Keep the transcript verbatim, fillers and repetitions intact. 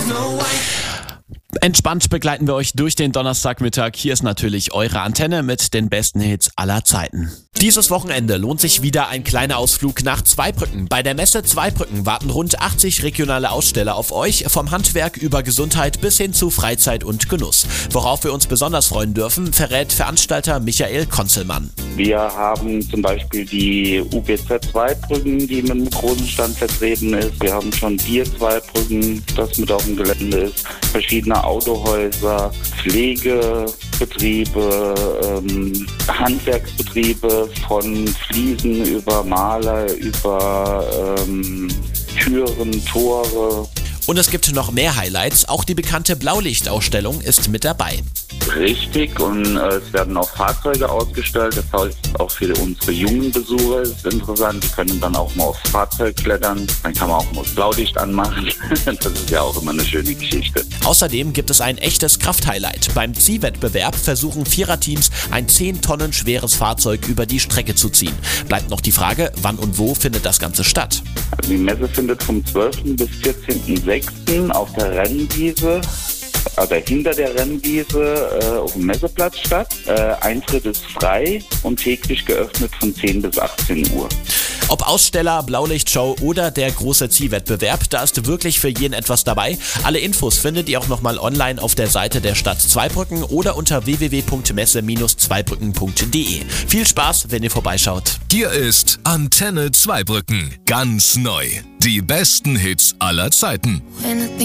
Entspannt begleiten wir euch durch den Donnerstagmittag. Hier ist natürlich eure Antenne mit den besten Hits aller Zeiten. Dieses Wochenende lohnt sich wieder ein kleiner Ausflug nach Zweibrücken. Bei der Messe Zweibrücken warten rund achtzig regionale Aussteller auf euch, vom Handwerk über Gesundheit bis hin zu Freizeit und Genuss. Worauf wir uns besonders freuen dürfen, verrät Veranstalter Michael Konzelmann. Wir haben zum Beispiel die U B Z Zweibrücken, die mit einem großen Stand vertreten ist. Wir haben schon Bier Zweibrücken, das mit auf dem Gelände ist. Verschiedene Autohäuser, Pflegebetriebe, ähm, Handwerksbetriebe von Fliesen über Maler, über ähm, Türen, Tore. Und es gibt noch mehr Highlights. Auch die bekannte Blaulichtausstellung ist mit dabei. Richtig, und äh, es werden auch Fahrzeuge ausgestellt. Das heißt, auch für unsere jungen Besucher ist es interessant. Die können dann auch mal aufs Fahrzeug klettern. Dann kann man auch mal das Blaulicht anmachen. Das ist ja auch immer eine schöne Geschichte. Außerdem gibt es ein echtes Krafthighlight. Beim Ziehwettbewerb versuchen Viererteams, ein zehn Tonnen schweres Fahrzeug über die Strecke zu ziehen. Bleibt noch die Frage, wann und wo findet das Ganze statt? Also die Messe findet vom zwölften bis vierzehnten sechsten auf der Rennwiese, also hinter der Rennwiese äh, auf dem Messeplatz statt. Äh, Eintritt ist frei und täglich geöffnet von zehn bis achtzehn Uhr. Ob Aussteller, Blaulichtshow oder der große Ziehwettbewerb, da ist wirklich für jeden etwas dabei. Alle Infos findet ihr auch nochmal online auf der Seite der Stadt Zweibrücken oder unter w w w punkt messe Bindestrich zweibrücken punkt d e. Viel Spaß, wenn ihr vorbeischaut. Hier ist Antenne Zweibrücken. Ganz neu. Die besten Hits aller Zeiten.